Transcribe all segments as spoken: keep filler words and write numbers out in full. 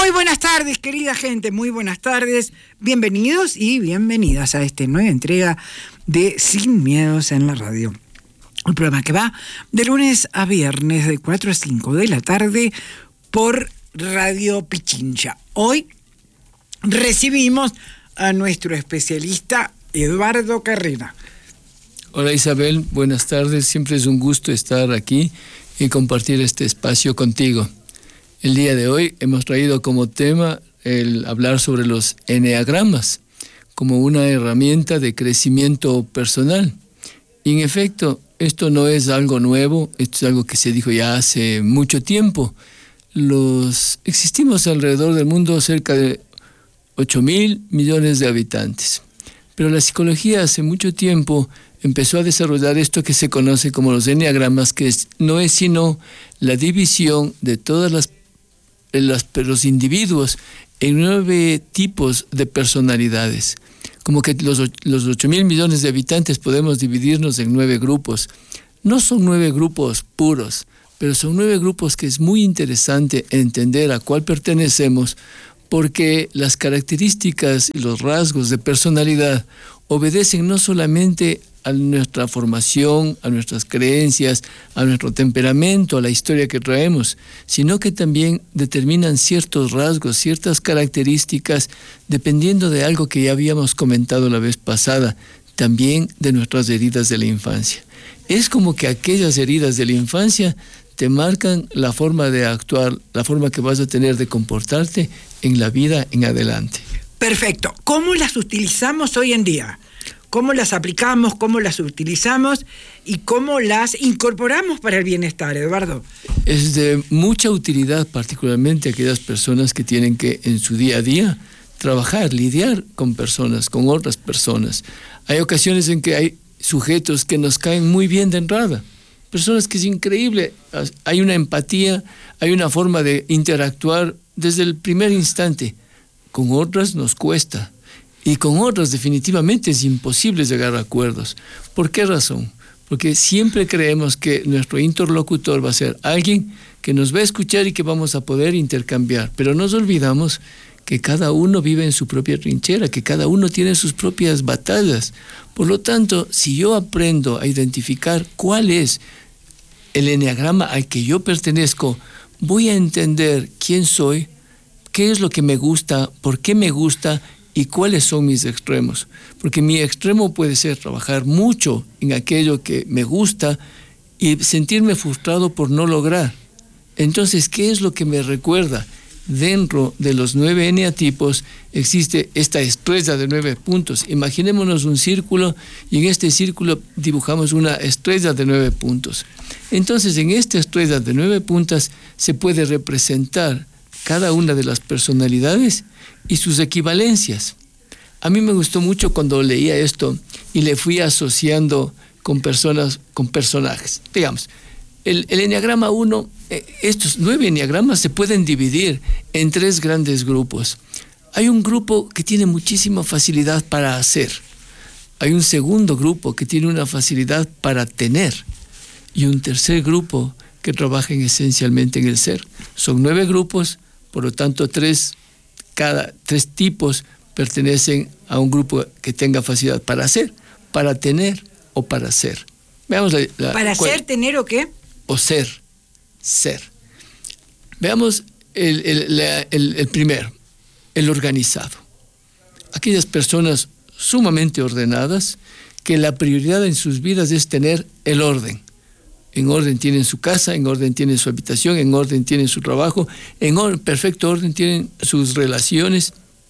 Muy buenas tardes, querida gente, muy buenas tardes. Bienvenidos y bienvenidas a esta nueva entrega de Sin Miedos en la Radio. Un programa que va de lunes a viernes de cuatro a cinco de la tarde por Radio Pichincha. Hoy recibimos a nuestro especialista Eduardo Carrera. Hola Isabel, buenas tardes. Siempre es un gusto estar aquí y compartir este espacio contigo. El día de hoy hemos traído como tema el hablar sobre los eneagramas como una herramienta de crecimiento personal. Y en efecto, esto no es algo nuevo, esto es algo que se dijo ya hace mucho tiempo. Los, existimos alrededor del mundo cerca de ocho mil millones de habitantes. Pero la psicología hace mucho tiempo empezó a desarrollar esto que se conoce como los eneagramas, que es, no es sino la división de todas las, las los individuos en nueve tipos de personalidades. Como que los, los ocho mil millones de habitantes podemos dividirnos en nueve grupos. No son nueve grupos puros, pero son nueve grupos que es muy interesante entender a cuál pertenecemos, porque las características y los rasgos de personalidad obedecen no solamente a nuestra formación, a nuestras creencias, a nuestro temperamento, a la historia que traemos, sino que también determinan ciertos rasgos, ciertas características, dependiendo de algo que ya habíamos comentado la vez pasada, también de nuestras heridas de la infancia. Es como que aquellas heridas de la infancia te marcan la forma de actuar, la forma que vas a tener de comportarte en la vida en adelante. Perfecto. ¿Cómo las utilizamos hoy en día? ¿Cómo las aplicamos, cómo las utilizamos y cómo las incorporamos para el bienestar, Eduardo? Es de mucha utilidad, particularmente a aquellas personas que tienen que en su día a día trabajar, lidiar con personas, con otras personas. Hay ocasiones en que hay sujetos que nos caen muy bien de entrada. Personas que es increíble, hay una empatía, hay una forma de interactuar desde el primer instante. Con otras nos cuesta y con otras definitivamente es imposible llegar a acuerdos. ¿Por qué razón? Porque siempre creemos que nuestro interlocutor va a ser alguien que nos va a escuchar y que vamos a poder intercambiar, pero nos olvidamos que cada uno vive en su propia trinchera, que cada uno tiene sus propias batallas. Por lo tanto, si yo aprendo a identificar cuál es el eneagrama al que yo pertenezco, voy a entender quién soy, qué es lo que me gusta, por qué me gusta y cuáles son mis extremos. Porque mi extremo puede ser trabajar mucho en aquello que me gusta y sentirme frustrado por no lograr. Entonces, ¿qué es lo que me recuerda? Dentro de los nueve eneatipos existe esta estrella de nueve puntos. Imaginémonos un círculo y en este círculo dibujamos una estrella de nueve puntos. Entonces, en esta estrella de nueve puntas se puede representar cada una de las personalidades y sus equivalencias. A mí me gustó mucho cuando leía esto y le fui asociando con personas, con personajes. Digamos, el, el eneagrama uno, estos nueve eneagramas se pueden dividir en tres grandes grupos. Hay un grupo que tiene muchísima facilidad para hacer. Hay un segundo grupo que tiene una facilidad para tener. Y un tercer grupo que trabaja esencialmente en el ser. Son nueve grupos, por lo tanto, tres, cada tres tipos pertenecen a un grupo que tenga facilidad para hacer, para tener o para ser. Veamos la, la, ¿Para cuál, ser, tener o qué? O ser, ser. Veamos el, el, la, el, el primero, el organizado. Aquellas personas sumamente ordenadas que la prioridad en sus vidas es tener el orden. En orden tienen su casa, en orden tienen su habitación, en orden tienen su trabajo, en orden, perfecto orden tienen sus relaciones.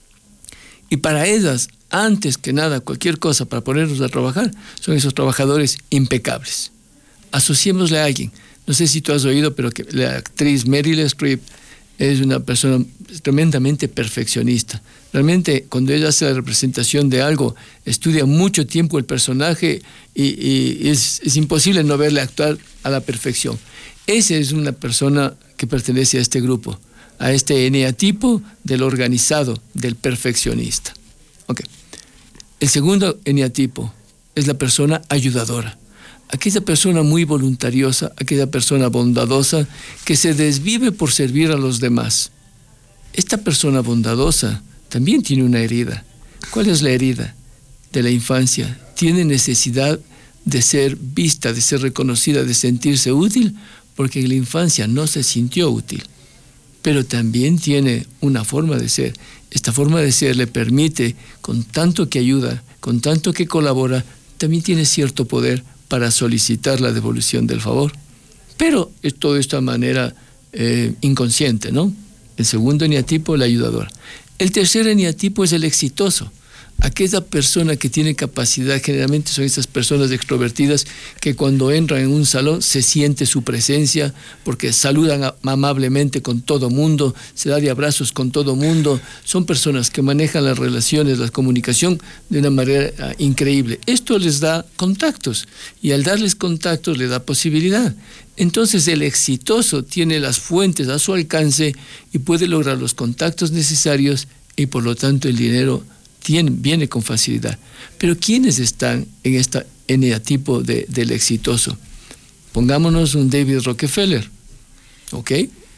Y para ellas, antes que nada, cualquier cosa para ponernos a trabajar, son esos trabajadores impecables. Asociémosle a alguien. No sé si tú has oído, pero que la actriz Meryl Streep es una persona tremendamente perfeccionista. Realmente, cuando ella hace la representación de algo, estudia mucho tiempo el personaje y, y es, es imposible no verle actuar a la perfección. Esa es una persona que pertenece a este grupo, a este eneatipo del organizado, del perfeccionista. Okay. El segundo eneatipo es la persona ayudadora. Aquella persona muy voluntariosa, aquella persona bondadosa que se desvive por servir a los demás. esta persona bondadosa también tiene una herida. ¿Cuál es la herida? De la infancia. Tiene necesidad de ser vista, de ser reconocida, de sentirse útil, porque en la infancia no se sintió útil. Pero también tiene una forma de ser. Esta forma de ser le permite, con tanto que ayuda, con tanto que colabora, también tiene cierto poder para solicitar la devolución del favor. Pero es todo esto de manera eh, inconsciente, ¿no? El segundo eneatipo, el ayudador. El tercer eneatipo es el exitoso. Aquella persona que tiene capacidad, generalmente son esas personas extrovertidas que cuando entran en un salón se siente su presencia porque saludan amablemente con todo mundo, se da de abrazos con todo mundo. Son personas que manejan las relaciones, la comunicación de una manera uh, increíble. Esto les da contactos y al darles contactos les da posibilidad. Entonces el exitoso tiene las fuentes a su alcance y puede lograr los contactos necesarios y por lo tanto el dinero Tiene, viene con facilidad. Pero ¿quiénes están en este eneatipo de, del exitoso? Pongámonos un David Rockefeller, ¿ok?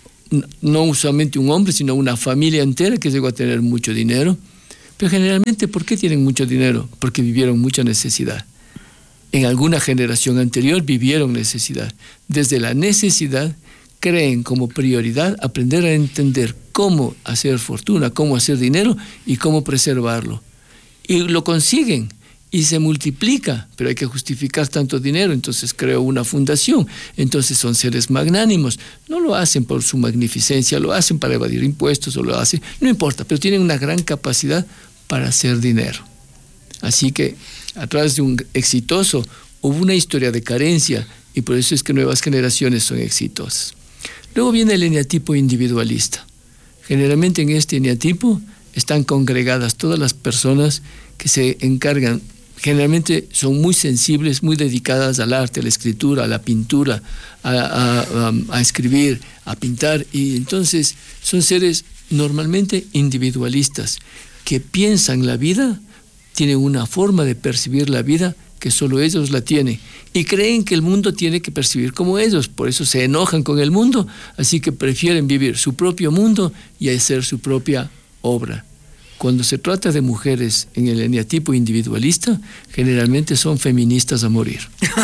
No usualmente un hombre, sino una familia entera que llegó a tener mucho dinero. Pero generalmente, ¿por qué tienen mucho dinero? Porque vivieron mucha necesidad. En alguna generación anterior vivieron necesidad. Desde la necesidad creen como prioridad aprender a entender cómo hacer fortuna, cómo hacer dinero y cómo preservarlo. Y lo consiguen y se multiplica, pero hay que justificar tanto dinero, entonces creo una fundación, entonces son seres magnánimos. No lo hacen por su magnificencia, lo hacen para evadir impuestos o lo hacen, no importa, pero tienen una gran capacidad para hacer dinero. Así que a través de un exitoso hubo una historia de carencia y por eso es que nuevas generaciones son exitosas. Luego viene el eneatipo individualista. Generalmente en este eneatipo están congregadas todas las personas que se encargan, generalmente son muy sensibles, muy dedicadas al arte, a la escritura, a la pintura, a, a, a, a escribir, a pintar, y entonces son seres normalmente individualistas, que piensan la vida, tienen una forma de percibir la vida que solo ellos la tienen y creen que el mundo tiene que percibir como ellos, por eso se enojan con el mundo, así que prefieren vivir su propio mundo y hacer su propia obra. Cuando se trata de mujeres en el eneatipo individualista, generalmente son feministas a morir.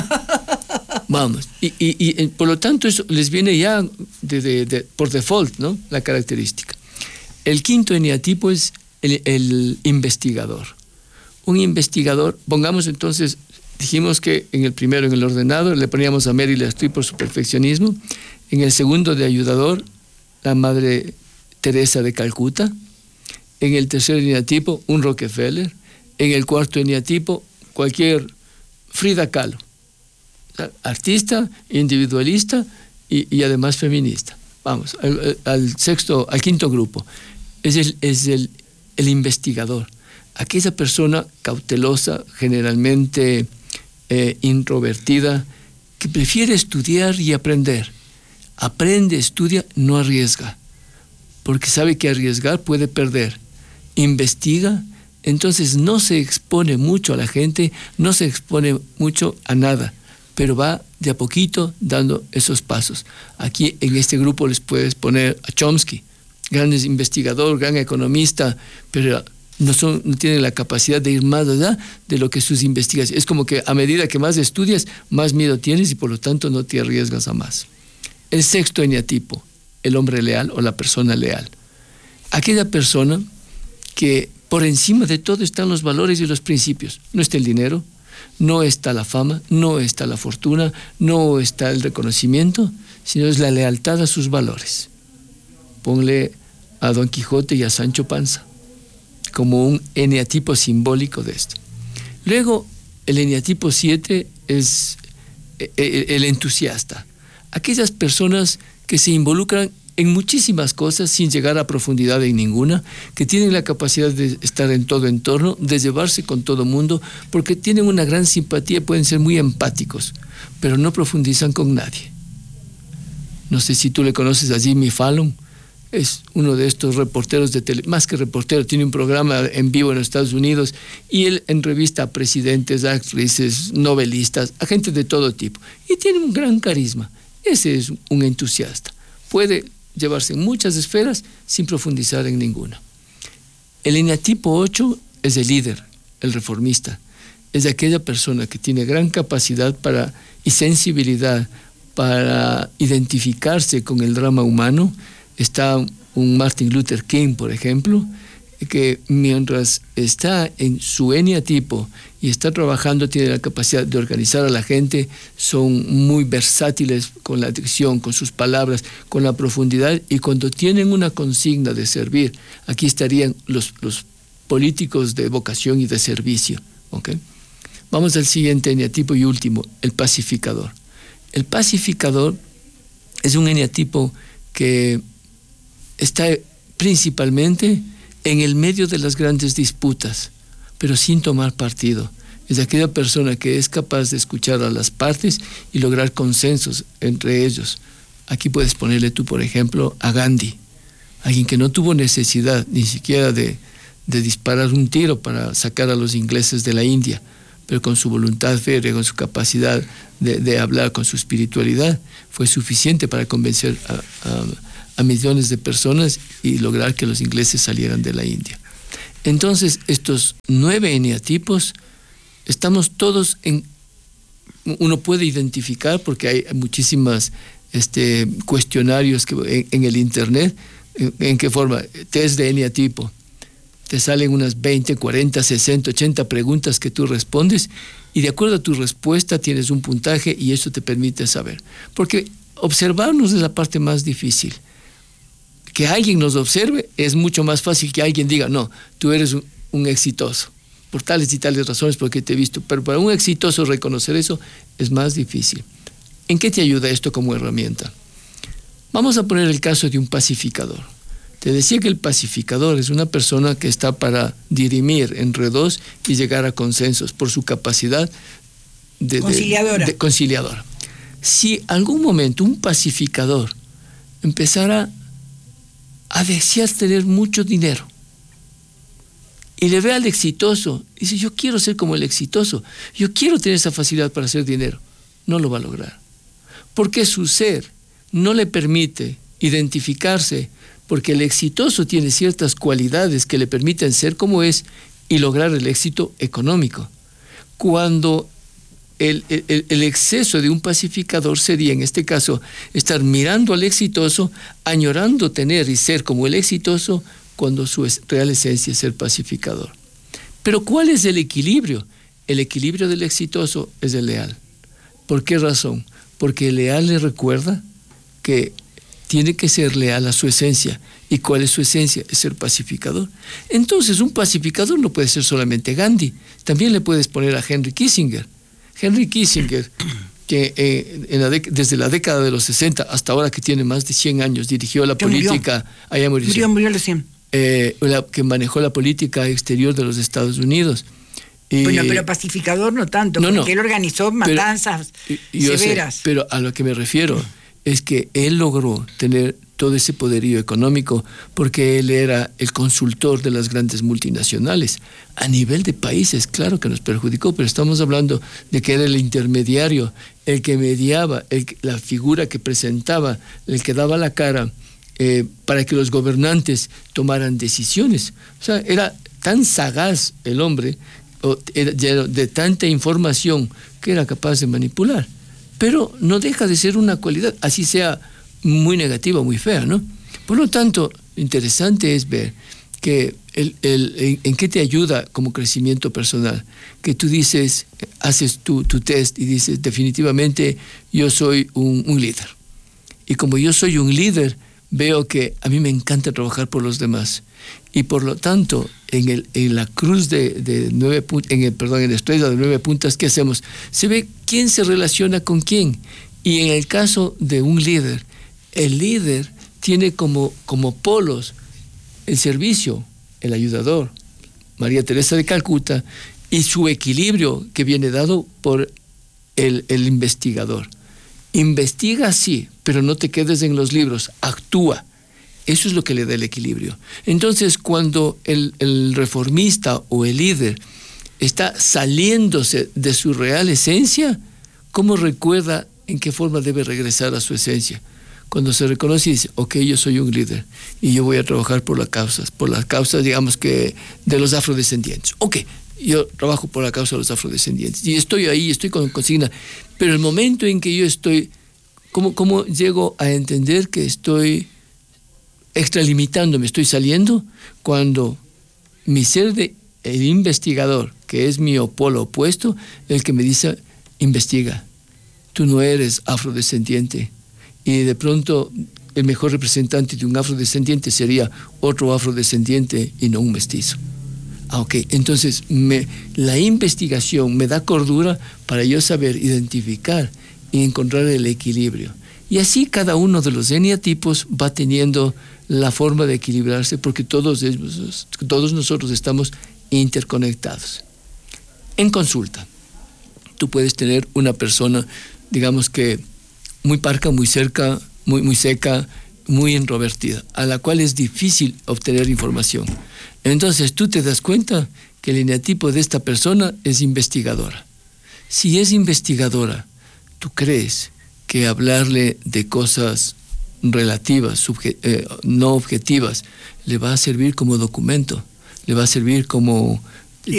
Vamos, y, y, y por lo tanto eso les viene ya de, de, de, por default, ¿no? La característica. El quinto eneatipo es el, el investigador. Un investigador, pongamos entonces, dijimos que en el primero, en el ordenado, le poníamos a Meryl Streep por su perfeccionismo, en el segundo de ayudador, la Madre Teresa de Calcuta, en el tercer eneatipo, un Rockefeller, en el cuarto eneatipo, cualquier Frida Kahlo, artista, individualista y, y además feminista. Vamos, al, al sexto, al quinto grupo, es el, es el, el investigador. Aquella persona cautelosa, generalmente eh, introvertida, que prefiere estudiar y aprender. Aprende, estudia, no arriesga, porque sabe que arriesgar puede perder. Investiga, entonces no se expone mucho a la gente, no se expone mucho a nada, pero va de a poquito dando esos pasos. Aquí en este grupo les puedes poner a Chomsky, gran investigador, gran economista, pero no, son, no tienen la capacidad de ir más allá de lo que sus investigaciones. Es como que a medida que más estudias, más miedo tienes y por lo tanto no te arriesgas a más. El sexto eneatipo, el hombre leal o la persona leal. Aquella persona que por encima de todo están los valores y los principios. No está el dinero, no está la fama, no está la fortuna, no está el reconocimiento, sino es la lealtad a sus valores. Ponle a Don Quijote y a Sancho Panza como un eneatipo simbólico de esto. Luego, el eneatipo siete es el entusiasta. Aquellas personas que se involucran en muchísimas cosas sin llegar a profundidad en ninguna, que tienen la capacidad de estar en todo entorno, de llevarse con todo mundo, porque tienen una gran simpatía, pueden ser muy empáticos, pero no profundizan con nadie. No sé si tú le conoces a Jimmy Fallon, es uno de estos reporteros de tele, más que reportero, tiene un programa en vivo en los Estados Unidos y él entrevista a presidentes, a actrices, novelistas, a gente de todo tipo y tiene un gran carisma. Ese es un entusiasta. Puede llevarse en muchas esferas sin profundizar en ninguna. El eneatipo ocho es el líder, el reformista. Es aquella persona que tiene gran capacidad para, y sensibilidad para identificarse con el drama humano. Está un Martin Luther King, por ejemplo, que mientras está en su eneatipo y está trabajando, tiene la capacidad de organizar a la gente, son muy versátiles con la dicción, con sus palabras, con la profundidad, y cuando tienen una consigna de servir, aquí estarían los, los políticos de vocación y de servicio. ¿Okay? Vamos al siguiente eneatipo y último, el pacificador. El pacificador es un eneatipo que está principalmente en el medio de las grandes disputas, pero sin tomar partido. Es aquella persona que es capaz de escuchar a las partes y lograr consensos entre ellos. Aquí puedes ponerle tú, por ejemplo, a Gandhi, alguien que no tuvo necesidad ni siquiera de, de disparar un tiro para sacar a los ingleses de la India, pero con su voluntad férrea, con su capacidad de, de hablar, con su espiritualidad, fue suficiente para convencer a, a a millones de personas y lograr que los ingleses salieran de la India. Entonces, estos nueve eneatipos, estamos todos en... Uno puede identificar, porque hay muchísimas este, cuestionarios que, en, en el internet, en, en qué forma, test de eneatipo. Te salen unas veinte, cuarenta, sesenta, ochenta preguntas que tú respondes, y de acuerdo a tu respuesta tienes un puntaje, y eso te permite saber. Porque observarnos es la parte más difícil. Que alguien nos observe es mucho más fácil que alguien diga, no, tú eres un, un exitoso, por tales y tales razones, porque te he visto. Pero para un exitoso reconocer eso es más difícil. ¿En qué te ayuda esto como herramienta? Vamos a poner el caso de un pacificador. Te decía que el pacificador es una persona que está para dirimir entre dos y llegar a consensos por su capacidad de, conciliadora. De, de conciliadora. Si algún momento un pacificador empezara a desear tener mucho dinero y le ve al exitoso y dice, yo quiero ser como el exitoso, yo quiero tener esa facilidad para hacer dinero, no lo va a lograr, porque su ser no le permite identificarse, porque el exitoso tiene ciertas cualidades que le permiten ser como es y lograr el éxito económico. Cuando El, el, el exceso de un pacificador sería, en este caso, estar mirando al exitoso, añorando tener y ser como el exitoso, cuando su es, real esencia es ser pacificador. Pero ¿cuál es el equilibrio? El equilibrio del exitoso es el leal. ¿Por qué razón? Porque el leal le recuerda que tiene que ser leal a su esencia. ¿Y cuál es su esencia? Es ser pacificador. Entonces, un pacificador no puede ser solamente Gandhi. También le puedes poner a Henry Kissinger. Henry Kissinger, que eh, en la desde la década de los sesenta hasta ahora, que tiene más de cien años, dirigió la política... Allá murió. Murió, murió a los cien. Eh, la, que manejó la política exterior de los Estados Unidos. Y, bueno, pero pacificador no tanto, no, porque no, él organizó matanzas pero, severas. Sé, pero a lo que me refiero es que él logró tener todo ese poderío económico porque él era el consultor de las grandes multinacionales. A nivel de países, claro que nos perjudicó, pero estamos hablando de que era el intermediario, el que mediaba, el, la figura que presentaba, el que daba la cara eh, para que los gobernantes tomaran decisiones. O sea, era tan sagaz el hombre, o era de tanta información, que era capaz de manipular. Pero no deja de ser una cualidad, así sea muy negativa, muy fea, ¿no? Por lo tanto, interesante es ver que el, el, en, en qué te ayuda como crecimiento personal, que tú dices, haces tu, tu test y dices, definitivamente yo soy un, un líder. Y como yo soy un líder, veo que a mí me encanta trabajar por los demás. Y por lo tanto, en, el, en la cruz de, de nueve puntas, en el, perdón, en la estrella de nueve puntas, ¿qué hacemos? Se ve quién se relaciona con quién. Y en el caso de un líder, el líder tiene como, como polos el servicio, el ayudador, María Teresa de Calcuta, y su equilibrio que viene dado por el, el investigador. Investiga, sí, pero no te quedes en los libros, actúa. Eso es lo que le da el equilibrio. Entonces, cuando el, el reformista o el líder está saliéndose de su real esencia, ¿cómo recuerda en qué forma debe regresar a su esencia? Cuando se reconoce y dice, ok, yo soy un líder y yo voy a trabajar por las causas, por las causas, digamos que, de los afrodescendientes. Ok, yo trabajo por la causa de los afrodescendientes y estoy ahí, estoy con consigna. Pero el momento en que yo estoy, ¿cómo, cómo llego a entender que estoy extralimitándome, estoy saliendo? Cuando mi ser de el investigador, que es mi polo opuesto, el que me dice, investiga, tú no eres afrodescendiente. Y de pronto el mejor representante de un afrodescendiente sería otro afrodescendiente y no un mestizo. Ah, ok, entonces me, la investigación me da cordura para yo saber identificar y encontrar el equilibrio. Y así cada uno de los eneatipos va teniendo la forma de equilibrarse, porque todos, ellos, todos nosotros estamos interconectados. En consulta, tú puedes tener una persona, digamos que muy parca, muy cerca, muy, muy seca, muy introvertida, a la cual es difícil obtener información. Entonces tú te das cuenta que el eneatipo de esta persona es investigadora. Si es investigadora, ¿tú crees que hablarle de cosas relativas, subje- eh, no objetivas, le va a servir como documento? ¿Le va a servir como,